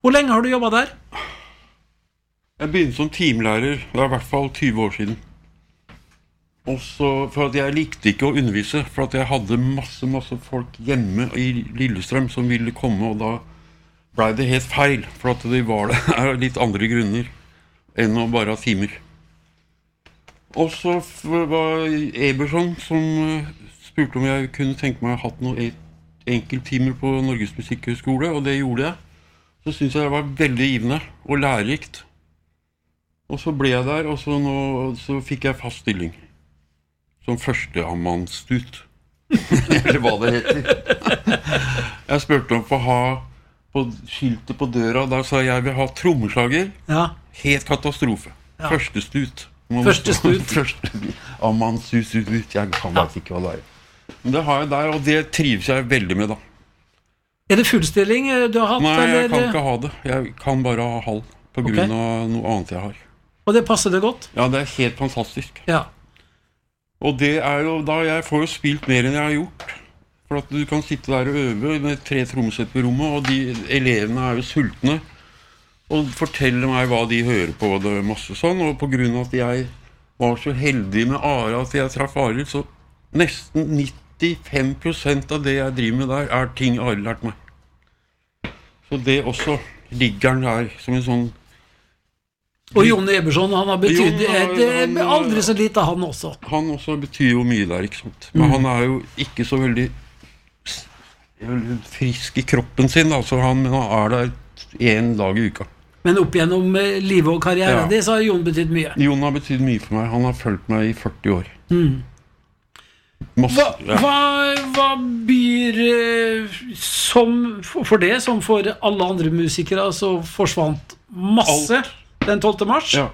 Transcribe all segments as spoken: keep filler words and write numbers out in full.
Hvor lenge har du jobbet der? Jeg begynte som timelærer, det er i hvert fall tyve år siden. Også for at jeg likte ikke å undervise, for at jeg hadde masse, masse folk hjemme i Lillestrøm som ville komme, og da ble det helt feil, for at de var det er litt andre grunner enn å bare ha timer. Og så var Eberson som spurte om jeg kunne tenke meg å ha hatt noen enkelttimer på Norges Musikkhøgskole, og det gjorde jeg. Så synes jeg det var veldig givende og lærerikt. Og så ble jeg der, og så, nå, så fikk jeg fast stilling. Som førsteammannsstut. Eller hva det heter. Jeg spurte om å ha på skiltet på døra, da sa jeg vil ha trommeslager. Ja. Helt katastrofe. Ja. Første stut. Første stut. Første ammannsstut, jeg kan vet ikke hva det er. Men det har jeg der, og det trives jeg veldig med da. Er det fullstilling du har hatt? Nei, jeg eller? kan ikke ha det. Jeg kan bare ha halv, på grunn Ok. av noe annet jeg har. Og det passer det godt? Ja, det er helt fantastisk. Ja. Og det er jo da jeg får jo spilt mer enn jeg har gjort. For at du kan sitte der og øve med tre trommesett på rommet, og de elevene er jo sultne. Og forteller meg hva de hører på, og det er masse sånn. Og på grunn av at jeg var så heldig med Ara at jeg traff Arild, så nesten nittifem prosent av det jeg driver med der, er ting Arild lært meg. Så det også ligger den der som en sånn... Og Jon Eberson, han har betydd Jon, et, han- aldri så lite han også. Han også betyr jo mye der, ikke sant? Men Mm. han er jo ikke så veldig s- veldig frisk i kroppen sin, altså han, men han er der en dag i uka. Men opp gjennom eh, livet og karrieren Ja. din, så har Jon betydd mye. Jon har betydd mye for meg, han har fulgt meg i førti år. Mm. Masse, Hva, ja. hva, hva byr eh, som, for for det, som for alle andre musikere, så forsvant masse den tolvte mars? Ja.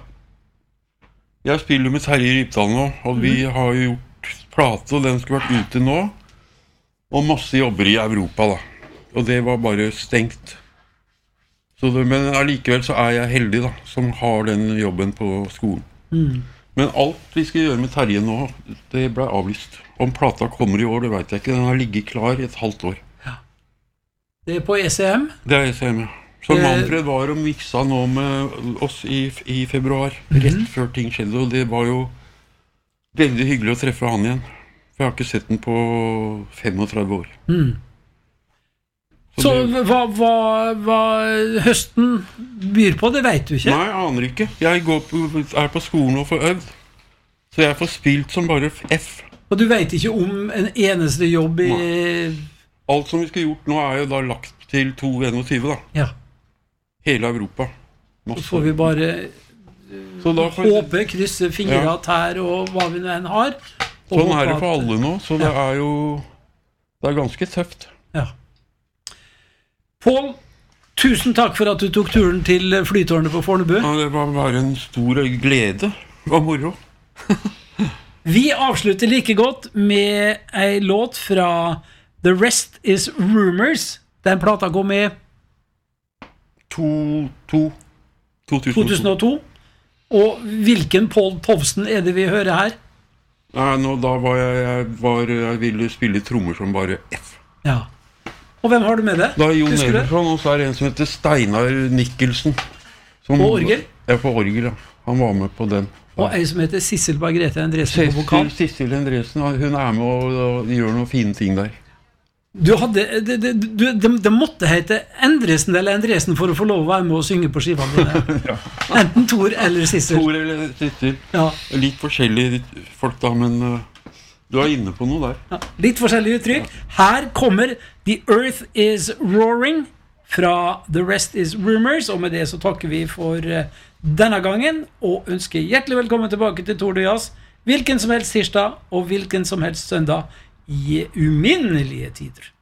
Jeg spiller med Terje Rypdal nå, og vi har jo gjort plate, og den skulle vært ute nå, og masse jobber i Europa da, og det var bare stengt. Så det, men allikevel så er jeg heldig da, som har den jobben på skolen. Mm. Men alt vi skal gjøre med Terje nå, det ble avlyst. Om plata kommer i år, det vet jeg ikke, den har ligget klar i et halvt år. Det er på E C M. Det er jeg ser med. Så Eh, Manfred var og miksa nå med oss i, i februar, rett før ting skjedde, og det var jo veldig hyggelig å treffe han igjen. For jeg har ikke sett den på femogtredve år. Mm. Så Så det- hva, hva, hva høsten byr på, det vet du ikke. Nei, jeg aner ikke. Jeg går på, er på skolen og får øvd. Så jeg får spilt som bare F. Og du vet ikke om en eneste jobb i... Alt som vi skal gjort nå er jo da lagt til to enogtyve da. Ja, Hele Europa. så Masse. får vi bare Så da får, håpe, krysse fingre, Ja. tær og hva vi nå enn har. Og sånn håpe er det for at- alle nå, så det er jo det er ganske tøft. Ja. Pål, tusen takk for at du tok turen til flytårnet på Fornebu. Ja, det var bare en stor glede og moro. Vi avslutter like godt med ei låt fra The Rest Is Rumors. Den plata går med To, to, to tusen to tusen og to. Og hvilken Pål Tovsen er det vi hører her? Nei, nå, da var jeg, jeg, var, jeg ville spille trommer som bare F. Ja. Og hvem har du med det? Da er Jon Husker du? Everson, og så er det en som heter Steinar Nikkelsen. Som, På orgel? Ja, på orgel, ja. Han var med på den. Og ei som heter Sissel Margrethe Endresen på vokal. Sissel, Sissel Endresen, hun er med og, og gjør noen fine ting der. Du hadde, det, det, du, det, det måtte hete Endresen eller Endresen for å få lov å være med og synge på skivene dine. Enten Tor eller Sissel. Tor eller Sissel. Ja. Litt forskjellige folk da, men uh, du er inne på noe der. Ja, litt forskjellige uttrykk. Her kommer The Earth Is Roaring fra The Rest Is Rumors, og med det så takker vi for uh, denne gangen, og ønsker hjertelig velkommen tilbake til Tord og Jazz, hvilken som helst tirsdag og hvilken som helst søndag i uminnelige tider.